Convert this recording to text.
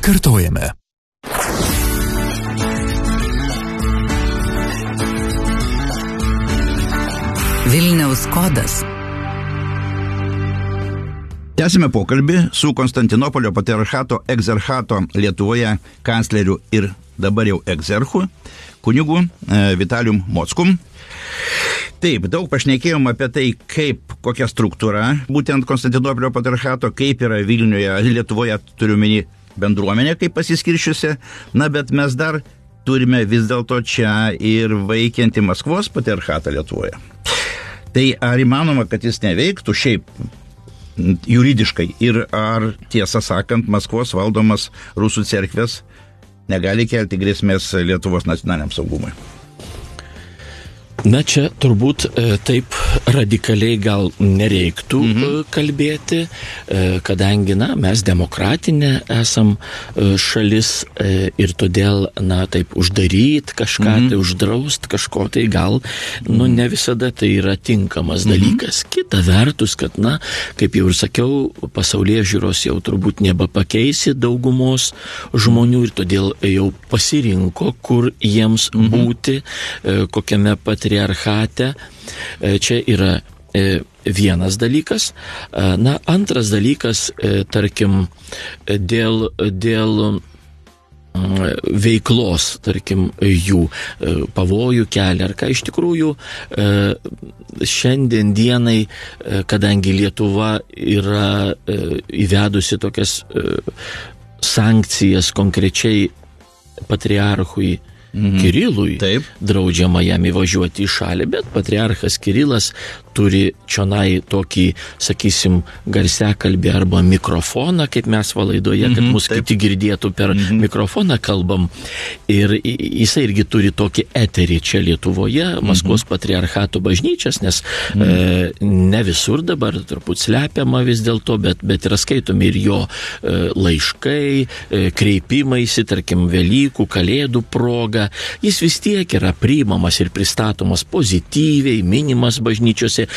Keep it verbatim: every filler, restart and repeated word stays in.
Kartojame. Vilniaus kodas. Tęsime pokalbį su Konstantinopolio patriarchato egzarchato Lietuvoje kancleriu ir dabar jau egzarchu, kunigu e, Vitalijum Mockum. Taip, daug pašnekėjom apie tai, kaip, kokia struktūra būtent Konstantinopolio patriarchato, kaip yra Vilniuje, Lietuvoje turiu meni bendruomenė, kaip pasiskiršiusi, na, bet mes dar turime vis dėlto čia ir veikiantį Maskvos patriarchatą Lietuvoje. Tai ar įmanoma, kad jis neveiktų šiaip juridiškai ir ar, tiesą sakant, Maskvos valdomas rusų cerkvės negali kelti grėsmės Lietuvos nacionaliniam saugumui? Na, čia turbūt e, taip radikaliai gal nereiktų mhm. kalbėti, e, kadangi, na, mes demokratinė esam e, šalis e, ir todėl, na, taip uždaryt kažką, mhm. tai uždraust kažko, tai gal, nu, ne visada tai yra tinkamas mhm. dalykas. Kita vertus, kad, na, kaip jau ir sakiau, pasaulyje žiūros jau turbūt nebepakeisi daugumos žmonių ir todėl jau pasirinko, kur jiems mhm. būti, e, kokiame patriarchate. Čia yra vienas dalykas. Na, antras dalykas, tarkim, dėl, dėl veiklos, tarkim, jų pavojų kelia, ar ką iš tikrųjų šiandien dienai, kadangi Lietuva yra įvedusi tokias sankcijas konkrečiai patriarchui Mhm. Kirilui, taip, draudžiama jam įvažiuoti į šalį, bet patriarchas Kirilas turi čionai tokį, sakysim, garsiakalbį arba mikrofoną, kaip mes valaidoje, mhm, kad mus taip. Kiti girdėtų per mhm. mikrofoną kalbam. Ir jisai irgi turi tokį eterį čia Lietuvoje, Maskvos mhm. patriarchato bažnyčias, nes mhm. e, ne visur dabar turbūt slepiama vis dėlto, bet, bet yra skaitomi ir jo e, laiškai, e, kreipimaisi, tarkim, Velykų, Kalėdų proga. Jis vis tiek yra priimamas ir pristatomas pozityviai, minimas bažnyčiose